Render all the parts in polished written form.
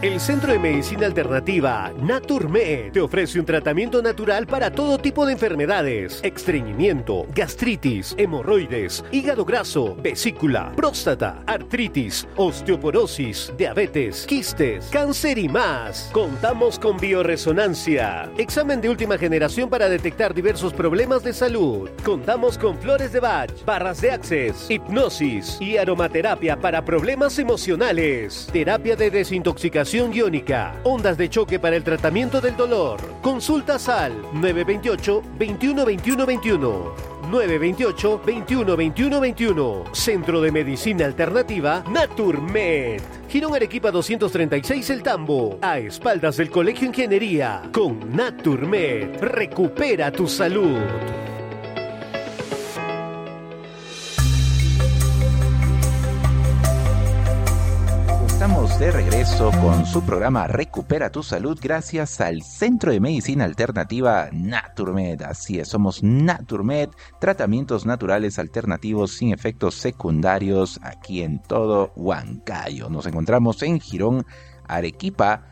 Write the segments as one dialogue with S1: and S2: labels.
S1: El Centro de Medicina Alternativa Naturmed te ofrece un tratamiento natural para todo tipo de enfermedades: estreñimiento, gastritis, hemorroides, hígado graso, vesícula, próstata, artritis, osteoporosis, diabetes, quistes, cáncer y más. Contamos con bioresonancia, examen de última generación para detectar diversos problemas de salud. Contamos con flores de Bach, barras de Access, hipnosis y aromaterapia para problemas emocionales, terapia de desintoxicación iónica, ondas de choque para el tratamiento del dolor. Consultas al 928 21 21 21. 928 21 21 21. Centro de Medicina Alternativa Naturmed. Girón Arequipa 236 El Tambo, a espaldas del Colegio Ingeniería. Con Naturmed, recupera tu salud.
S2: Estamos de regreso con su programa Recupera tu Salud gracias al Centro de Medicina Alternativa Naturmed. Así es, somos Naturmed, tratamientos naturales alternativos sin efectos secundarios aquí en todo Huancayo. Nos encontramos en Girón, Arequipa,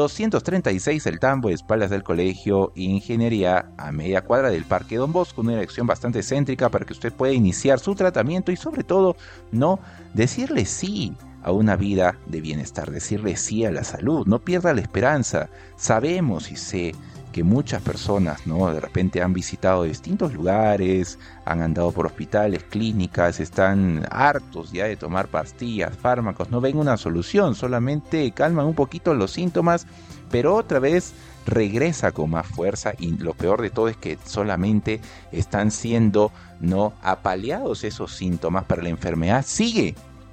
S2: 236 El Tambo, espaldas del Colegio Ingeniería, a media cuadra del Parque Don Bosco, una dirección bastante céntrica para que usted pueda iniciar su tratamiento y sobre todo, no decirle sí a una vida de bienestar, decirle sí a la salud. No pierda la esperanza. Sabemos y sé que muchas personas, ¿no?, de repente han visitado distintos lugares, han andado por hospitales, clínicas, están hartos ya de tomar pastillas, fármacos, no ven una solución, solamente calman un poquito los síntomas, pero otra vez regresa con más fuerza, y lo peor de todo es que solamente están siendo, ¿no?, apaleados esos síntomas, para la enfermedad sigue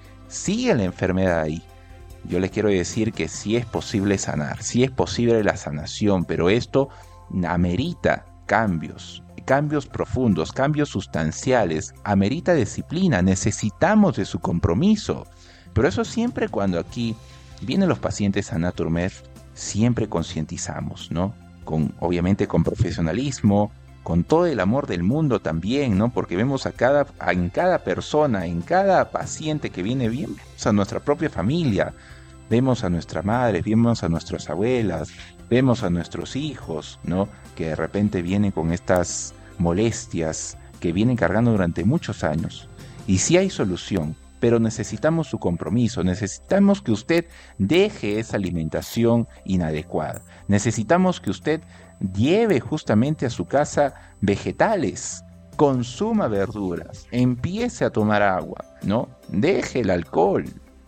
S2: la enfermedad ahí. Yo les quiero decir que sí es posible sanar, sí es posible la sanación, pero esto amerita cambios profundos, cambios sustanciales, amerita disciplina, necesitamos de su compromiso. Pero eso siempre, cuando aquí vienen los pacientes a Naturmed, siempre concientizamos, ¿no? Obviamente con profesionalismo, con todo el amor del mundo también, ¿no? Porque vemos en cada persona, en cada paciente que viene bien, vemos a nuestra propia familia, vemos a nuestras madres, vemos a nuestras abuelas, vemos a nuestros hijos, ¿no?, que de repente vienen con estas molestias que vienen cargando durante muchos años. Y sí hay solución, pero necesitamos su compromiso, necesitamos que usted deje esa alimentación inadecuada, necesitamos que usted lleve justamente a su casa vegetales, consuma verduras, empiece a tomar agua, ¿no? Deje el alcohol,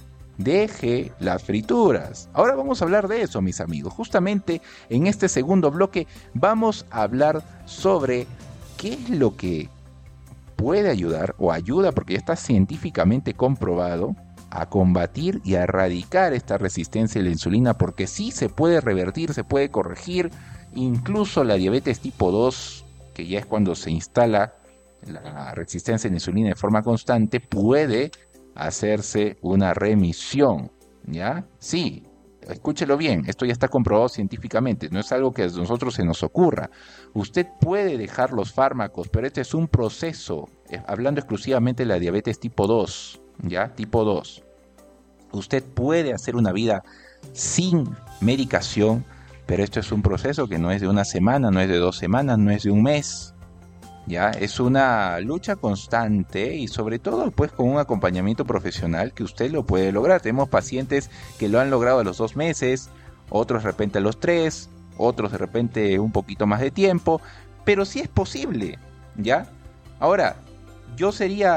S2: deje las frituras. Ahora vamos a hablar de eso, mis amigos. Justamente en este segundo bloque vamos a hablar sobre qué es lo que puede ayudar, o ayuda porque ya está científicamente comprobado, a combatir y a erradicar esta resistencia a la insulina, porque sí se puede revertir, se puede corregir. Incluso la diabetes tipo 2, que ya es cuando se instala la resistencia a la insulina de forma constante, puede hacerse una remisión, ¿ya? Sí, escúchelo bien, esto ya está comprobado científicamente, no es algo que a nosotros se nos ocurra. Usted puede dejar los fármacos, pero este es un proceso, hablando exclusivamente de la diabetes tipo 2, ¿ya? Tipo 2. Usted puede hacer una vida sin medicación, pero esto es un proceso que no es de una semana, no es de 2 semanas, no es de un mes. Ya es una lucha constante, y sobre todo pues con un acompañamiento profesional que usted lo puede lograr. Tenemos pacientes que lo han logrado a los 2 meses, otros de repente a los 3, otros de repente un poquito más de tiempo, pero sí es posible, ¿ya? Ahora, yo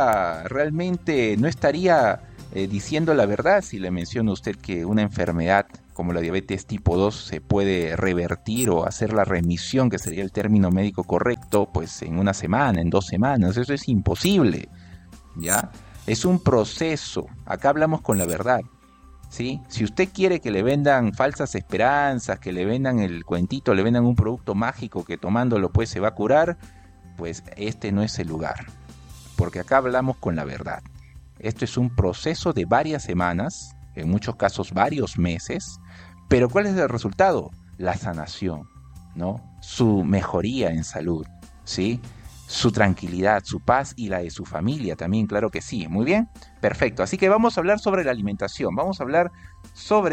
S2: no estaría diciendo la verdad si le menciono a usted que una enfermedad como la diabetes tipo 2 se puede revertir o hacer la remisión, que sería el término médico correcto, pues en 1 semana, en 2 semanas. Eso es imposible, ¿ya? Es un proceso. Acá hablamos con la verdad, ¿sí? Si usted quiere que le vendan falsas esperanzas, que le vendan el cuentito, le vendan un producto mágico que tomándolo pues se va a curar, pues este no es el lugar, porque acá hablamos con la verdad. Esto es un proceso de varias semanas, en muchos casos varios meses, pero ¿cuál es el resultado? La sanación, ¿no? Su mejoría en salud, ¿sí? Su tranquilidad, su paz y la de su familia también, claro que sí. Muy bien, perfecto. Así que vamos a hablar sobre la alimentación, vamos a hablar sobre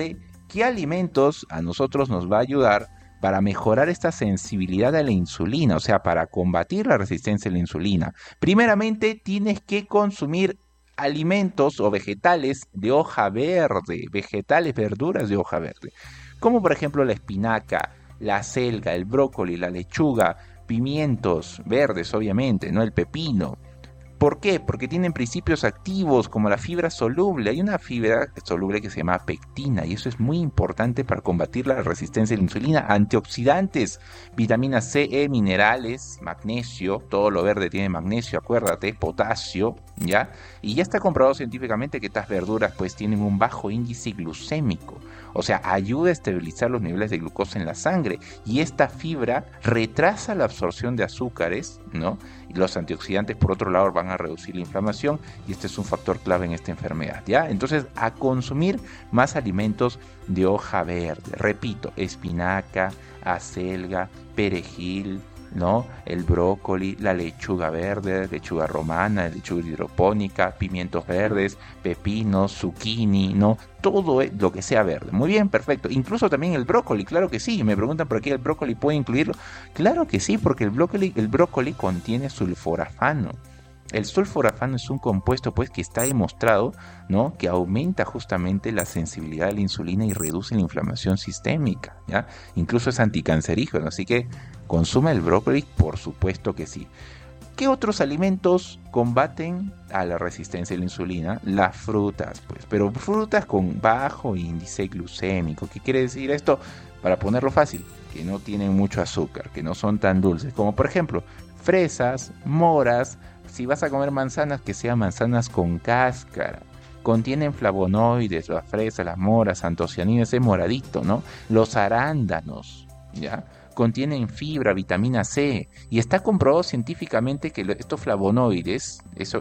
S2: ¿Qué alimentos a nosotros nos va a ayudar para mejorar esta sensibilidad a la insulina? O sea, para combatir la resistencia a la insulina. Primeramente, tienes que consumir alimentos o vegetales de hoja verde, vegetales, verduras de hoja verde, como por ejemplo la espinaca, la acelga, el brócoli, la lechuga, pimientos verdes, obviamente, ¿no? El pepino. ¿Por qué? Porque tienen principios activos como la fibra soluble. Hay una fibra soluble que se llama pectina y eso es muy importante para combatir la resistencia a la insulina. Antioxidantes, vitamina C, E, minerales, magnesio, todo lo verde tiene magnesio, acuérdate, potasio, ¿ya? Y ya está comprobado científicamente que estas verduras pues tienen un bajo índice glucémico. O sea, ayuda a estabilizar los niveles de glucosa en la sangre y esta fibra retrasa la absorción de azúcares, ¿no? Y los antioxidantes, por otro lado, van a reducir la inflamación y este es un factor clave en esta enfermedad, ¿ya? Entonces, a consumir más alimentos de hoja verde. Repito, espinaca, acelga, perejil, ¿no? El brócoli, la lechuga verde, lechuga romana, lechuga hidropónica, pimientos verdes, pepinos, zucchini, ¿no? Todo lo que sea verde. Muy bien, perfecto. Incluso también el brócoli, claro que sí. Me preguntan por aquí, ¿el brócoli puede incluirlo? Claro que sí, porque el brócoli contiene sulforafano. El sulforafano es un compuesto pues que está demostrado, ¿no? Que aumenta justamente la sensibilidad a la insulina y reduce la inflamación sistémica, ¿ya? Incluso es anticancerígeno, así que consuma el brócoli, por supuesto que sí. ¿Qué otros alimentos combaten a la resistencia a la insulina? Las frutas, pues, pero frutas con bajo índice glucémico. ¿Qué quiere decir esto? Para ponerlo fácil, que no tienen mucho azúcar, que no son tan dulces, como por ejemplo fresas, moras. Si vas a comer manzanas, que sean manzanas con cáscara. Contienen flavonoides, las fresas, las moras, antocianinas, ese moradito, ¿no? Los arándanos, ¿ya? Contienen fibra, vitamina C, y está comprobado científicamente que estos flavonoides,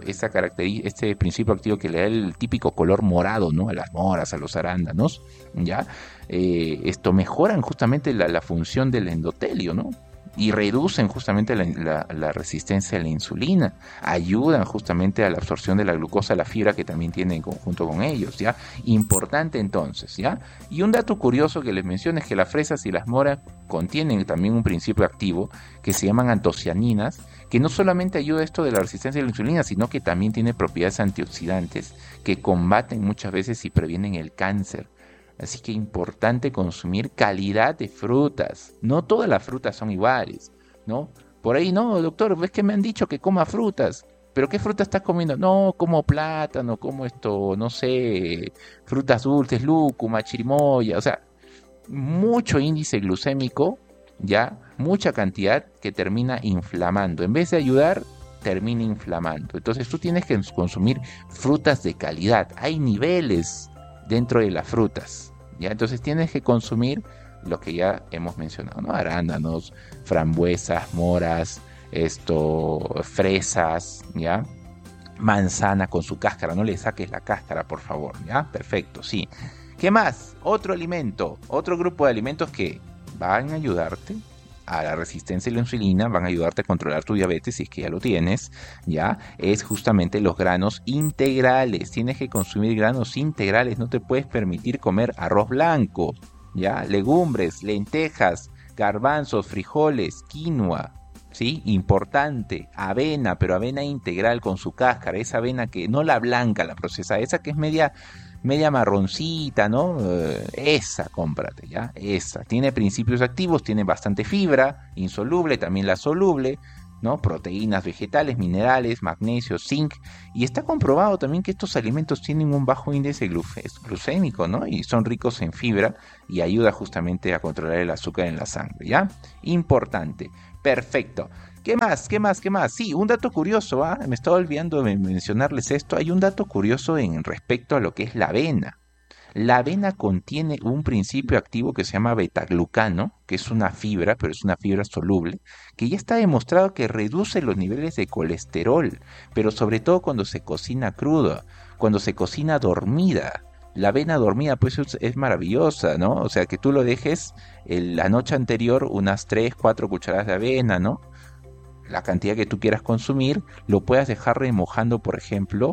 S2: este principio activo que le da el típico color morado, ¿no? A las moras, a los arándanos, ¿ya? Esto mejoran justamente la función del endotelio, ¿no? Y reducen justamente la resistencia a la insulina, ayudan justamente a la absorción de la glucosa, la fibra que también tiene en conjunto con ellos, ¿ya? Importante entonces, ¿ya? Y un dato curioso que les menciono es que las fresas y las moras contienen también un principio activo que se llaman antocianinas, que no solamente ayuda a esto de la resistencia a la insulina, sino que también tiene propiedades antioxidantes que combaten muchas veces y previenen el cáncer. Así que es importante consumir calidad de frutas. No todas las frutas son iguales, ¿no? Por ahí, no, doctor, ves que me han dicho que coma frutas. ¿Pero qué fruta estás comiendo? No, como plátano, como esto, no sé, frutas dulces, lúcuma, chirimoya. O sea, mucho índice glucémico, ya, mucha cantidad que termina inflamando. En vez de ayudar, termina inflamando. Entonces tú tienes que consumir frutas de calidad. Hay niveles dentro de las frutas, ¿ya? Entonces tienes que consumir lo que ya hemos mencionado, ¿no? Arándanos, frambuesas, moras, fresas, ¿ya? Manzana con su cáscara, no le saques la cáscara, por favor, ¿ya? Perfecto, sí. ¿Qué más? Otro alimento, otro grupo de alimentos que van a ayudarte a la resistencia a la insulina, van a ayudarte a controlar tu diabetes si es que ya lo tienes, ya, es justamente los granos integrales. Tienes que consumir granos integrales, no te puedes permitir comer arroz blanco, ya, legumbres, lentejas, garbanzos, frijoles, quinoa, ¿sí? Importante, avena, pero avena integral con su cáscara, esa avena que no la blanca, la procesada, esa que es media marroncita, ¿no? Esa, cómprate, ¿ya? Esa. Tiene principios activos, tiene bastante fibra, insoluble, también la soluble, ¿no? Proteínas vegetales, minerales, magnesio, zinc. Y está comprobado también que estos alimentos tienen un bajo índice glucémico, ¿no? Y son ricos en fibra y ayuda justamente a controlar el azúcar en la sangre, ¿ya? Importante. Perfecto. ¿Qué más? Sí, un dato curioso, me estaba olvidando de mencionarles esto. Hay un dato curioso en respecto a lo que es la avena. La avena contiene un principio activo que se llama betaglucano, que es una fibra, pero es una fibra soluble, que ya está demostrado que reduce los niveles de colesterol, pero sobre todo cuando se cocina cruda, cuando se cocina dormida. La avena dormida pues es maravillosa, ¿no? O sea, que tú lo dejes la noche anterior unas 3-4 cucharadas de avena, ¿no? La cantidad que tú quieras consumir, lo puedas dejar remojando, por ejemplo,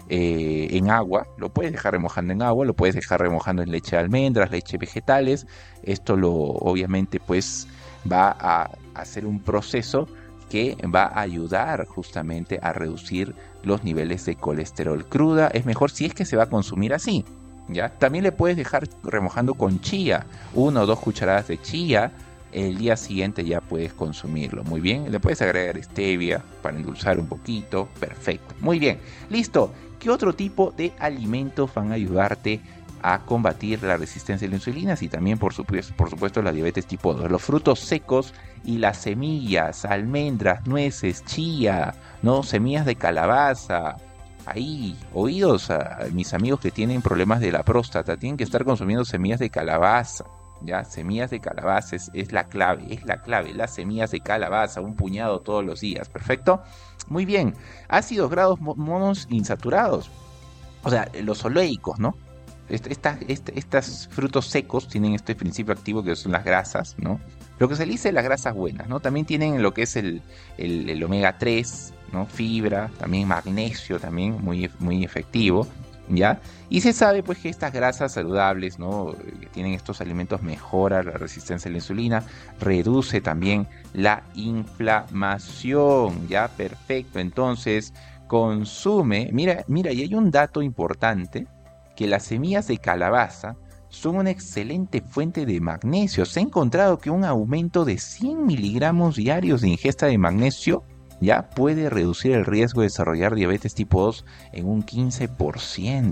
S2: en agua, lo puedes dejar remojando en agua, lo puedes dejar remojando en leche de almendras, leche vegetales. Esto obviamente pues va a hacer un proceso que va a ayudar justamente a reducir los niveles de colesterol. Cruda es mejor si es que se va a consumir así, ¿ya? También le puedes dejar remojando con chía, 1 o 2 cucharadas de chía. El día siguiente ya puedes consumirlo. Muy bien, le puedes agregar stevia para endulzar un poquito. Perfecto, muy bien, listo. ¿Qué otro tipo de alimentos van a ayudarte a combatir la resistencia a la insulina? Y también por supuesto la diabetes tipo 2. Los frutos secos y las semillas, almendras, nueces, chía, ¿no? Semillas de calabaza. Ahí, oídos a mis amigos que tienen problemas de la próstata, tienen que estar consumiendo semillas de calabaza. Ya, semillas de calabaza es la clave, las semillas de calabaza, un puñado todos los días, perfecto. Muy bien, ácidos grasos monoinsaturados, o sea, los oleicos, ¿no? Estos frutos secos tienen este principio activo que son las grasas, ¿no? Lo que se dice las grasas buenas, ¿no? También tienen lo que es el omega 3, ¿no? Fibra, también magnesio, también muy efectivo, ¿ya? Y se sabe pues que estas grasas saludables, ¿no? Que tienen estos alimentos mejora la resistencia a la insulina, reduce también la inflamación, ¿ya? Perfecto, entonces consume, mira, y hay un dato importante, que las semillas de calabaza son una excelente fuente de magnesio. Se ha encontrado que un aumento de 100 miligramos diarios de ingesta de magnesio ya puede reducir el riesgo de desarrollar diabetes tipo 2 en un 15%.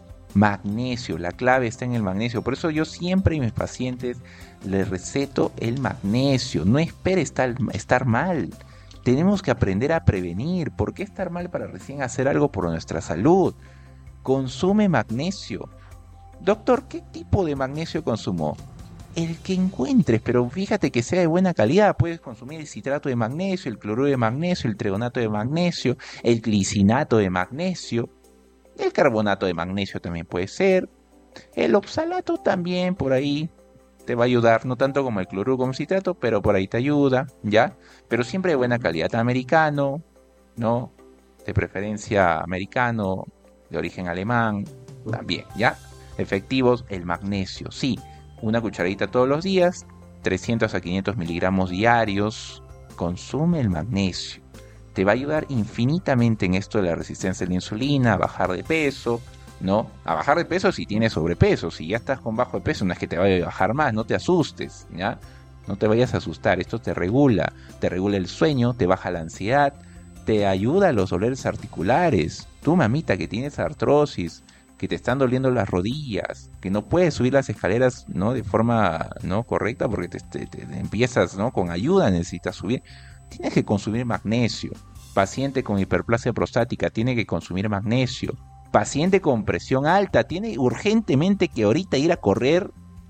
S2: Magnesio, la clave está en el magnesio. Por eso yo siempre a mis pacientes les receto el magnesio. No espere estar mal. Tenemos que aprender a prevenir. ¿Por qué estar mal para recién hacer algo por nuestra salud? Consume magnesio. Doctor, ¿qué tipo de magnesio consumo? El que encuentres, pero fíjate que sea de buena calidad. Puedes consumir el citrato de magnesio, el cloruro de magnesio, el treonato de magnesio, el glicinato de magnesio, el carbonato de magnesio también puede ser, el oxalato también por ahí te va a ayudar, no tanto como el cloruro como el citrato, pero por ahí te ayuda, ¿ya? Pero siempre de buena calidad, americano, ¿no? De preferencia americano, de origen alemán, también, ¿ya? Efectivos, el magnesio, sí, una cucharadita todos los días, 300 a 500 miligramos diarios, consume el magnesio. Te va a ayudar infinitamente en esto de la resistencia a la insulina, a bajar de peso, ¿no? A bajar de peso si tienes sobrepeso, si ya estás con bajo de peso, no es que te vaya a bajar más, no te asustes, ¿ya? No te vayas a asustar, esto te regula el sueño, te baja la ansiedad, te ayuda a los dolores articulares. Tú, mamita, que tienes artrosis, que te están doliendo las rodillas, que no puedes subir las escaleras, ¿no? De forma no correcta porque te empiezas, ¿no? Con ayuda necesitas subir. Tienes que consumir magnesio. Paciente con hiperplasia prostática tiene que consumir magnesio. Paciente con presión alta tiene urgentemente que ahorita ir a correr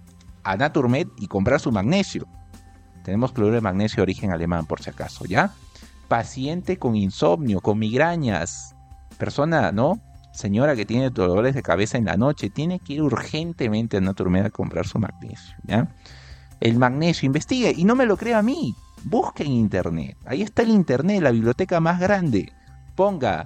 S2: a Naturmed y comprar su magnesio. Tenemos cloruro de magnesio de origen alemán, por si acaso, ¿ya? Paciente con insomnio, con migrañas, persona, ¿no? Señora que tiene dolores de cabeza en la noche, tiene que ir urgentemente a Naturmed a comprar su magnesio, ¿ya? El magnesio, investigue, y no me lo crea a mí, busque en internet, ahí está el internet, la biblioteca más grande, ponga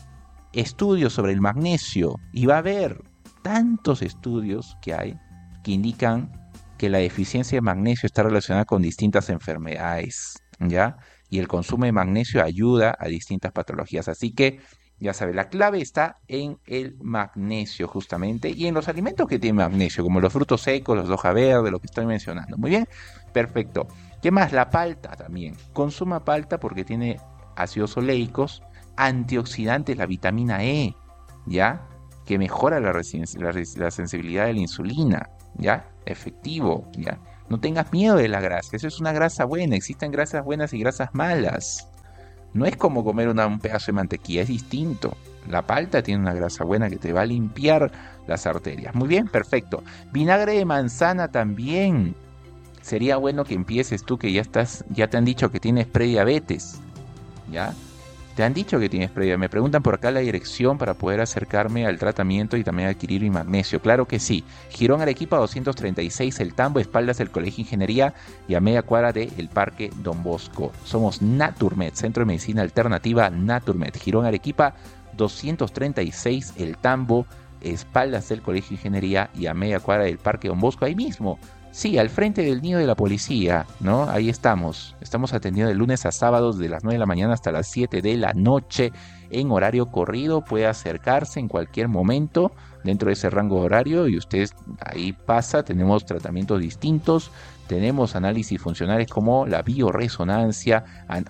S2: estudios sobre el magnesio y va a ver tantos estudios que hay que indican que la deficiencia de magnesio está relacionada con distintas enfermedades, ¿ya? Y el consumo de magnesio ayuda a distintas patologías, así que ya sabe, la clave está en el magnesio justamente y en los alimentos que tienen magnesio, como los frutos secos, los de hoja verde, lo que estoy mencionando. Muy bien, perfecto. ¿Qué más? La palta también. Consuma palta porque tiene ácidos oleicos, antioxidantes, la vitamina E, ¿ya? Que mejora la sensibilidad de la insulina, ¿ya? Efectivo, ¿ya? No tengas miedo de la grasa, eso es una grasa buena, existen grasas buenas y grasas malas. No es como comer un pedazo de mantequilla, es distinto. La palta tiene una grasa buena que te va a limpiar las arterias. Muy bien, perfecto. Vinagre de manzana también. Sería bueno que empieces tú que ya te han dicho que tienes prediabetes, ¿ya? Te han dicho que tienes prediabetes. Me preguntan por acá la dirección para poder acercarme al tratamiento y también adquirir mi magnesio. Claro que sí. Girón Arequipa 236, El Tambo, espaldas del Colegio de Ingeniería y a media cuadra del Parque Don Bosco. Somos Naturmed, Centro de Medicina Alternativa Naturmed. Girón Arequipa 236 El Tambo, espaldas del Colegio de Ingeniería y a media cuadra del Parque Don Bosco, ahí mismo. Sí, al frente del nido de la policía, ¿no? Ahí estamos. Estamos atendiendo de lunes a sábados de las 9 de la mañana hasta las 7 de la noche en horario corrido. Puede acercarse en cualquier momento dentro de ese rango horario y usted ahí pasa. Tenemos tratamientos distintos, tenemos análisis funcionales como la bioresonancia,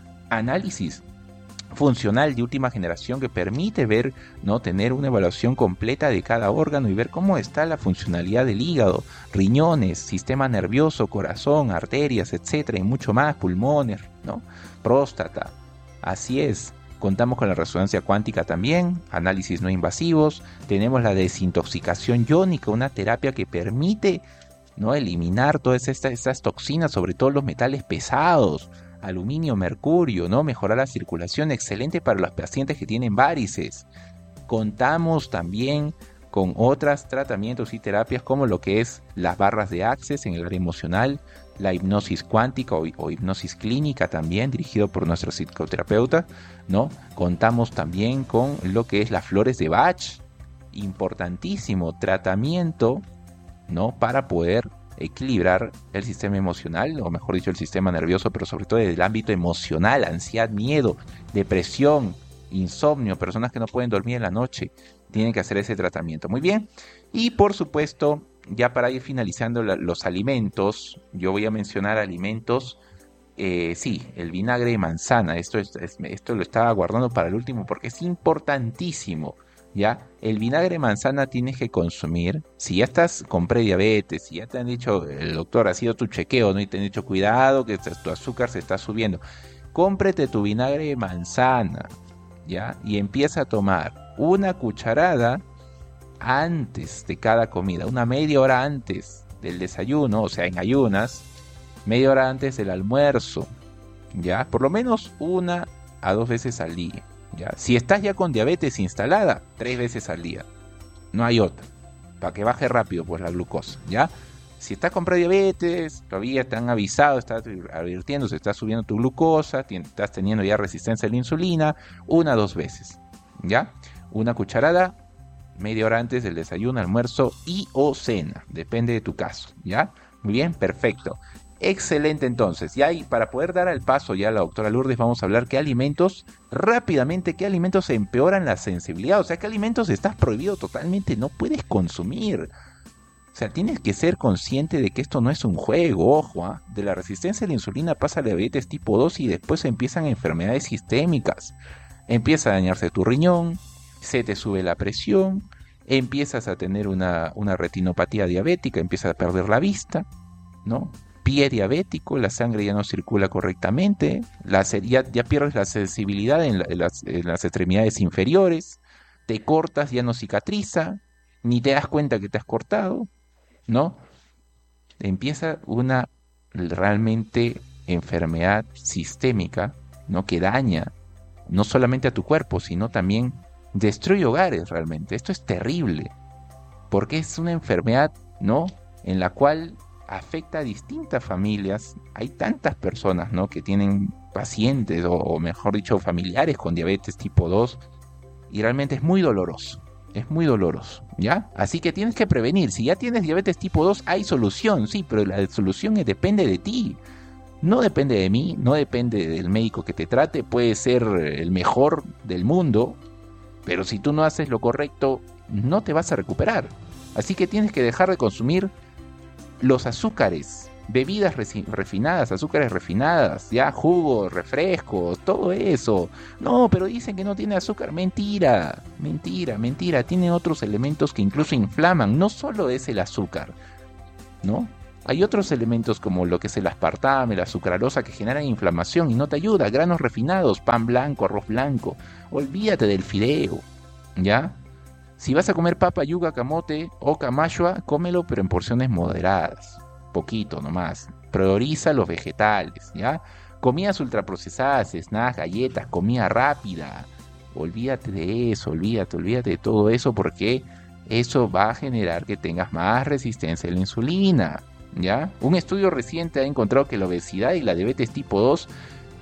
S2: análisis funcional de última generación que permite ver, ¿no? Tener una evaluación completa de cada órgano y ver cómo está la funcionalidad del hígado, riñones, sistema nervioso, corazón, arterias, etcétera, y mucho más, pulmones, ¿no? Próstata. Así es. Contamos con la resonancia cuántica también, análisis no invasivos, tenemos la desintoxicación iónica, una terapia que permite, ¿no? Eliminar todas estas toxinas, sobre todo los metales pesados, aluminio, mercurio, ¿no? Mejorar la circulación, excelente para los pacientes que tienen varices. Contamos también con otros tratamientos y terapias como lo que es las barras de Access en el área emocional, la hipnosis cuántica o hipnosis clínica también, dirigido por nuestro psicoterapeuta, ¿no? Contamos también con lo que es las flores de Bach, importantísimo tratamiento, ¿no? Para poder equilibrar el sistema emocional, o mejor dicho, el sistema nervioso, pero sobre todo el ámbito emocional, ansiedad, miedo, depresión, insomnio, personas que no pueden dormir en la noche, tienen que hacer ese tratamiento. Muy bien, y por supuesto, ya para ir finalizando los alimentos, yo voy a mencionar alimentos, sí, el vinagre de manzana, esto lo estaba guardando para el último porque es importantísimo. ¿Ya? El vinagre de manzana tienes que consumir. Si ya estás con prediabetes, si ya te han dicho, el doctor ha sido tu chequeo, ¿no? Y te han dicho, cuidado que tu azúcar se está subiendo. Cómprate tu vinagre de manzana, ¿ya? Y empieza a tomar una cucharada antes de cada comida, una media hora antes del desayuno, o sea, en ayunas, media hora antes del almuerzo, ¿ya? Por lo menos 1 a 2 veces al día. ¿Ya? Si estás ya con diabetes instalada, 3 veces al día. No hay otra. Para que baje rápido pues la glucosa. ¿Ya? Si estás con prediabetes, todavía te han avisado, estás advirtiendo, se está subiendo tu glucosa, estás teniendo ya resistencia a la insulina, 1 a 2 veces. ¿Ya? Una cucharada, media hora antes del desayuno, almuerzo y o cena. Depende de tu caso. ¿Ya? Muy bien, perfecto. Excelente, entonces, ya y para poder dar el paso ya a la doctora Lourdes, vamos a hablar qué alimentos empeoran la sensibilidad, o sea, qué alimentos estás prohibido totalmente, no puedes consumir. O sea, tienes que ser consciente de que esto no es un juego, ojo, ¿eh? De la resistencia a la insulina pasa a la diabetes tipo 2 y después empiezan enfermedades sistémicas. Empieza a dañarse tu riñón, se te sube la presión, empiezas a tener una retinopatía diabética, empiezas a perder la vista, ¿no? Pie diabético, la sangre ya no circula correctamente, ya pierdes la sensibilidad en las extremidades inferiores, te cortas, ya no cicatriza, ni te das cuenta que te has cortado, ¿no? Empieza una realmente enfermedad sistémica, ¿no? Que daña no solamente a tu cuerpo, sino también destruye hogares realmente. Esto es terrible, porque es una enfermedad, ¿no? En la cual afecta a distintas familias. Hay tantas personas, ¿no? Que tienen pacientes o mejor dicho familiares con diabetes tipo 2 y realmente es muy doloroso, ¿ya? Así que tienes que prevenir. Si ya tienes diabetes tipo 2 hay solución, sí, pero la solución depende de ti, no depende de mí, no depende del médico que te trate. Puede ser el mejor del mundo, pero si tú no haces lo correcto no te vas a recuperar. Así que tienes que dejar de consumir los azúcares, bebidas refinadas, azúcares refinadas, ya jugos, refrescos, todo eso. No, pero dicen que no tiene azúcar. Mentira. Tiene otros elementos que incluso inflaman. No solo es el azúcar, ¿no? Hay otros elementos como lo que es el aspartame, la sucralosa, que generan inflamación y no te ayuda. Granos refinados, pan blanco, arroz blanco. Olvídate del fideo, ¿ya? Si vas a comer papa, yuca, camote o camashua, cómelo pero en porciones moderadas, poquito nomás. Prioriza los vegetales, ¿ya? Comidas ultraprocesadas, snacks, galletas, comida rápida. Olvídate de eso, olvídate de todo eso, porque eso va a generar que tengas más resistencia a la insulina, ¿ya? Un estudio reciente ha encontrado que la obesidad y la diabetes tipo 2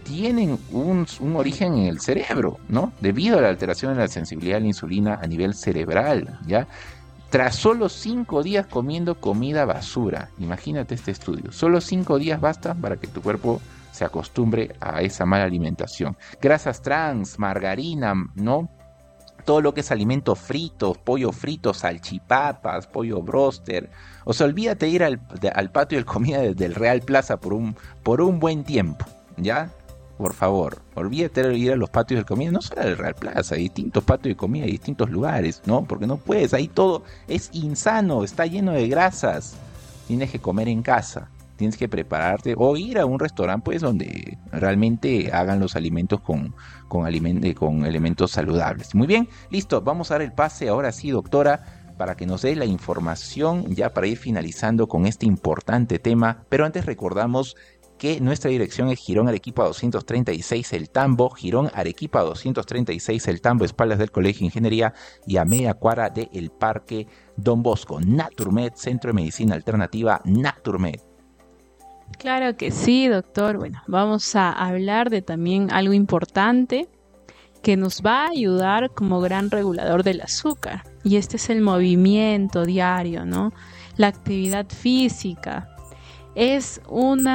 S2: tienen un origen en el cerebro, ¿no? Debido a la alteración de la sensibilidad a la insulina a nivel cerebral, ¿ya? Tras solo 5 días comiendo comida basura, imagínate este estudio, solo 5 días bastan para que tu cuerpo se acostumbre a esa mala alimentación. Grasas trans, margarina, ¿no? Todo lo que es alimentos fritos, pollo frito, salchipapas, pollo broster. O sea, olvídate de ir al patio de comida del Real Plaza por un buen tiempo, ¿ya? Por favor, olvídate de ir a los patios de comida, no solo al Real Plaza, hay distintos patios de comida, hay distintos lugares, ¿no? Porque no puedes, ahí todo es insano, está lleno de grasas. Tienes que comer en casa, tienes que prepararte o ir a un restaurante pues donde realmente hagan los alimentos con elementos saludables. Muy bien, listo, vamos a dar el pase ahora sí, doctora, para que nos dé la información ya para ir finalizando con este importante tema, pero antes recordamos que nuestra dirección es Girón Arequipa 236 El Tambo, Girón Arequipa 236 El Tambo, espaldas del Colegio de Ingeniería y a media cuadra del Parque Don Bosco. Naturmed, Centro de Medicina Alternativa Naturmed.
S3: Claro que sí, doctor. Bueno, vamos a hablar de también algo importante que nos va a ayudar como gran regulador del azúcar. Y este es el movimiento diario, ¿no? La actividad física es un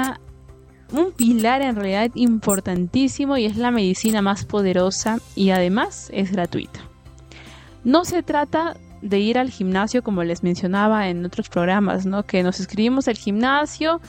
S3: pilar en realidad importantísimo y es la medicina más poderosa y además es gratuita. No se trata de ir al gimnasio como les mencionaba en otros programas, ¿no? Que nos inscribimos al gimnasio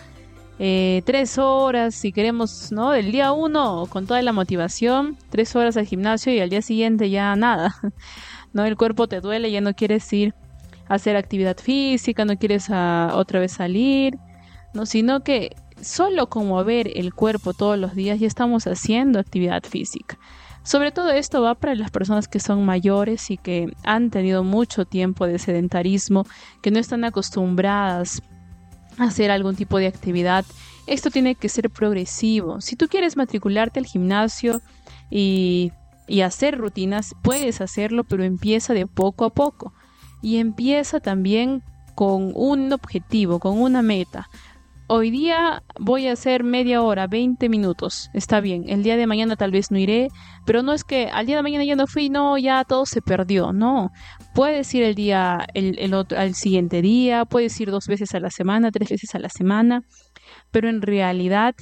S3: 3 horas si queremos, ¿no? Del día 1 con toda la motivación, 3 horas al gimnasio y al día siguiente ya nada, ¿no? El cuerpo te duele, ya no quieres ir a hacer actividad física, no quieres otra vez salir, ¿no? Sino que solo con mover el cuerpo todos los días ya estamos haciendo actividad física. Sobre todo esto va para las personas que son mayores y que han tenido mucho tiempo de sedentarismo, que no están acostumbradas a hacer algún tipo de actividad. Esto tiene que ser progresivo. Si tú quieres matricularte al gimnasio y hacer rutinas, puedes hacerlo, pero empieza de poco a poco. Y empieza también con un objetivo, con una meta. Hoy día voy a hacer media hora, 20 minutos, está bien, el día de mañana tal vez no iré, pero no es que al día de mañana ya no fui, no, ya todo se perdió, no. Puedes ir al siguiente día, puedes ir 2 veces a la semana, 3 veces a la semana, pero en realidad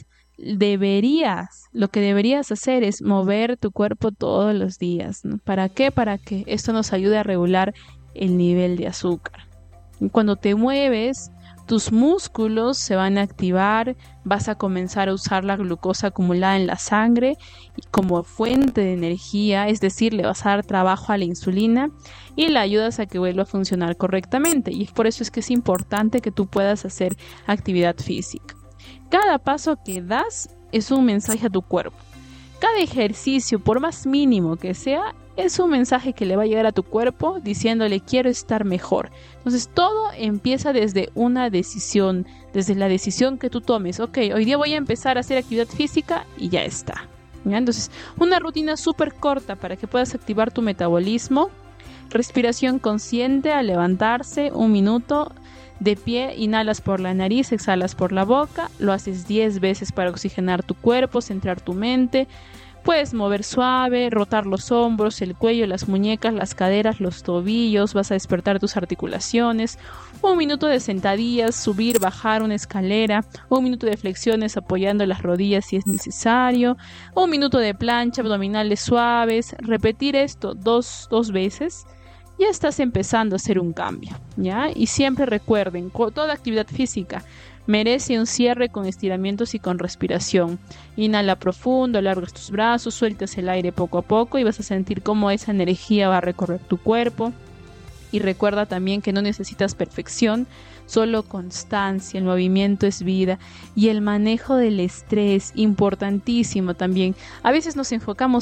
S3: lo que deberías hacer es mover tu cuerpo todos los días, ¿no? ¿Para qué? Para que esto nos ayude a regular el nivel de azúcar. Y cuando te mueves, tus músculos se van a activar, vas a comenzar a usar la glucosa acumulada en la sangre como fuente de energía, es decir, le vas a dar trabajo a la insulina y la ayudas a que vuelva a funcionar correctamente. Y por eso es que es importante que tú puedas hacer actividad física. Cada paso que das es un mensaje a tu cuerpo. Cada ejercicio, por más mínimo que sea, es un mensaje que le va a llegar a tu cuerpo diciéndole quiero estar mejor. Entonces todo empieza desde una decisión, desde la decisión que tú tomes. Ok, hoy día voy a empezar a hacer actividad física y ya está. ¿Ya? Entonces una rutina súper corta para que puedas activar tu metabolismo. Respiración consciente al levantarse, 1 minuto. De pie, inhalas por la nariz, exhalas por la boca. Lo haces 10 veces para oxigenar tu cuerpo, centrar tu mente. Puedes mover suave, rotar los hombros, el cuello, las muñecas, las caderas, los tobillos. Vas a despertar tus articulaciones. 1 minuto de sentadillas, subir, bajar una escalera. 1 minuto de flexiones apoyando las rodillas si es necesario. 1 minuto de plancha, abdominales suaves. Repetir esto dos veces. Ya estás empezando a hacer un cambio, ¿ya? Y siempre recuerden, toda actividad física merece un cierre con estiramientos y con respiración. Inhala profundo, alargas tus brazos, sueltas el aire poco a poco y vas a sentir cómo esa energía va a recorrer tu cuerpo. Y recuerda también que no necesitas perfección, solo constancia, el movimiento es vida y el manejo del estrés, importantísimo también. A veces nos enfocamos